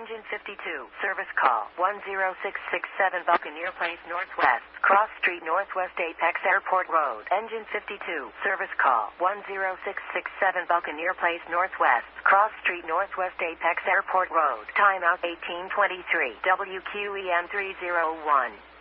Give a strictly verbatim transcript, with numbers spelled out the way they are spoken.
Engine fifty-two. Service call one zero six six seven Buccaneer Place Northwest. Cross Street Northwest Apex Airport Road. Engine fifty-two. Service call one zero six six seven Buccaneer Place Northwest. Cross Street Northwest Apex Airport Road. Timeout eighteen twenty-three. W Q E M three oh one.